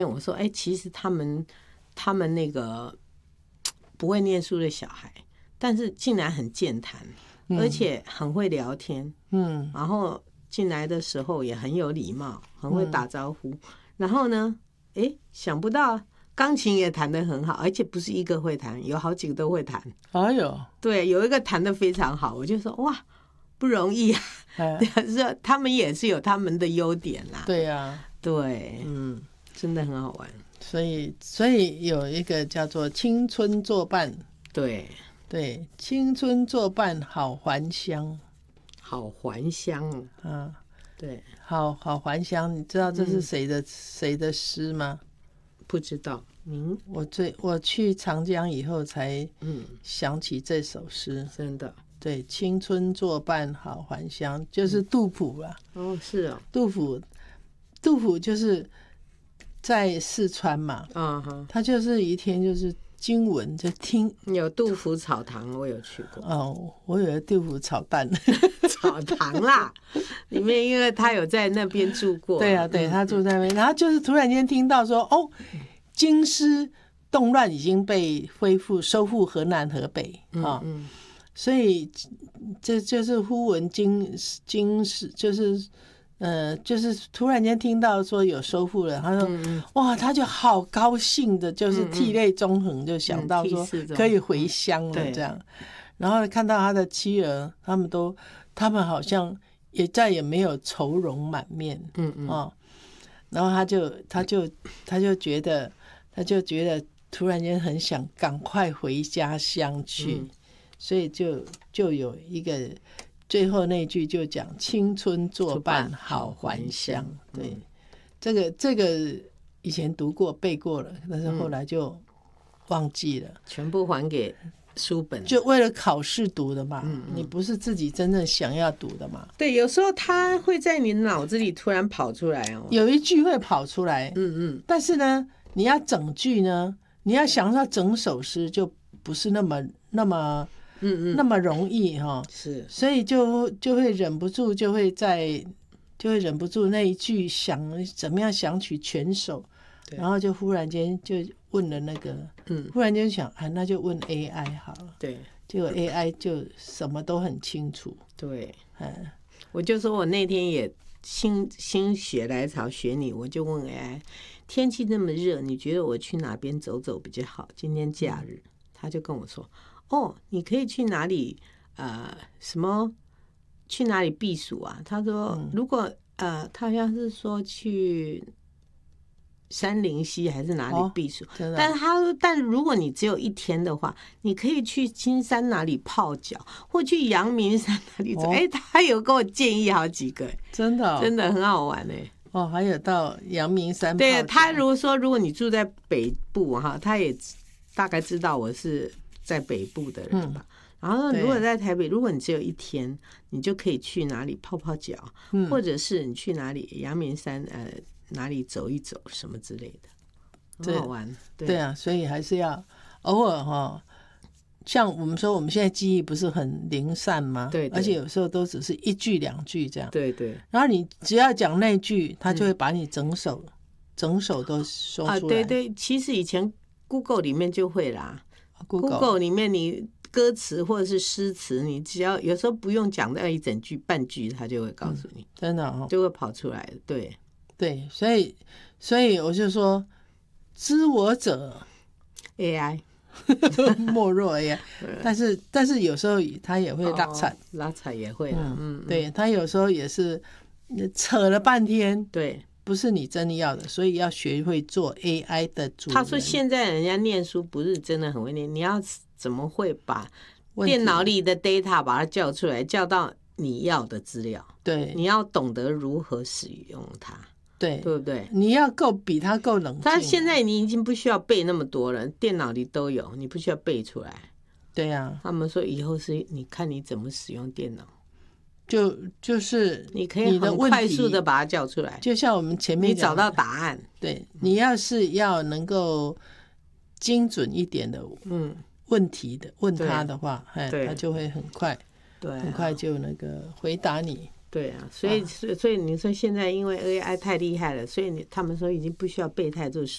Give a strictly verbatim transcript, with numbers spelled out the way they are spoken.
我说，哎，其实他们他们那个不会念书的小孩，但是竟然很健谈，嗯、而且很会聊天，嗯，然后进来的时候也很有礼貌，很会打招呼，嗯、然后呢，哎，想不到钢琴也弹得很好，而且不是一个会弹，有好几个都会弹。 哎呦， 对，有一个弹得非常好，我就说哇，不容易啊。哎、是他们也是有他们的优点啦。 对呀、啊， 对，嗯，真的很好玩。 所以，所以有一个叫做青春作伴。 对对，青春作伴好还乡， 好还乡啊， 对， 好好还乡。你知道这是谁的、嗯、谁的诗吗？ 不知道。您我最我去长江以后才嗯想起这首诗， 真的。 对，青春作伴好还乡，就是杜甫啦。 哦，是哦， 杜甫，杜甫就是在四川嘛，啊哈，他就是一天就是经文就听。 有杜甫草堂，我有去过。 哦，我以为杜甫炒蛋， 草堂啦，里面因为他有在那边住过。 对啊，对，他住在那边，然后就是突然间听到说，哦，京师动乱已经被恢复收复河南河北啊。嗯嗯，所以这就是忽闻京京师，就是呃，就是突然间听到说有收复了，他说、嗯、哇，他就好高兴的，就是涕泪纵横，就想到说可以回乡了这样。嗯、然后看到他的妻儿，他们都他们好像也再也没有愁容满面，嗯嗯、哦、然后他就他就他就觉得他就觉得突然间很想赶快回家乡去。嗯，所以就就有一个最后那句就讲青春作伴好还乡。对，这个这个以前读过背过了，但是后来就忘记了，嗯、 全部还给书本， 就为了考试读的嘛。嗯嗯，你不是自己真正想要读的嘛。 对，有时候它会在你脑子里突然跑出来哦， 有一句会跑出来，嗯嗯，但是呢，你要整句呢，你要想到整首诗就不是那么那么。嗯嗯，那么容易哈， 是， 所以就就会忍不住，就会在，就会忍不住那一句想怎么样想取全首，然后就忽然间就问了那个，嗯，忽然间想啊，那就问 A I 好了， 对， 结果 A I 就什么都很清楚， 对，嗯，我就说我那天也心心血来潮学你，我就问 A I， 天气那么热，你觉得我去哪边走走比较好？今天假日，嗯、他就跟我说。哦，你可以去哪里？呃，什么？去哪里避暑啊？他说，嗯、如果呃，他好像是说去杉林溪还是哪里避暑。哦、但是他说，但如果你只有一天的话，你可以去金山哪里泡脚，或去阳明山哪里走。哎、哦，他有给我建议好几个， 真的、哦， 真的很好玩哎。 哦，还有到阳明山泡脚。 对，他如果说，如果你住在北部哈，他也大概知道我是在北部的人吧，嗯、然后如果在台北，如果你只有一天，你就可以去哪里泡泡脚，嗯、或者是你去哪里阳明山呃哪里走一走什么之类的，很好玩。对, 对啊，所以还是要偶尔哈、哦，像我们说我们现在记忆不是很零散吗？ 对, 对， 而且有时候都只是一句两句这样。 对对。 然后你只要讲那句，他就会把你整首、嗯、整首都说出来。啊， 对对，其实以前 Google 里面就会啦。 Google, Google 里面你歌词或者是诗词，你只要有时候不用讲到一整句半句，它就会告诉你，嗯、 真的、哦、 就会跑出来。对对，所以所以我就说，知我者 A I 莫若 A I， 但是但是有时候他也会拉踩、哦， 拉踩也会，嗯嗯， 对他有时候也是扯了半天， 对。 不是你真的要的，所以要学会做 A I 的主人。 他说现在人家念书不是真的很会念，你要怎么会把电脑里的 data 把它叫出来，叫到你要的资料？ 对， 你要懂得如何使用它， 对， 对不对？ 你要够比他够冷静。 他现在你已经不需要背那么多了，电脑里都有，你不需要背出来。 对呀、啊， 他们说以后是你看你怎么使用电脑。 就就是你可以很快速的把它叫出来， 就像我们前面你找到答案。 对，你要是要能够精准一点的嗯问题的问他的话，哎，他就会很快，对、啊，很快就那个回答你。 对啊，所以、啊、所以你说现在因为 A I 太厉害了，所以你他们说已经不需要背太多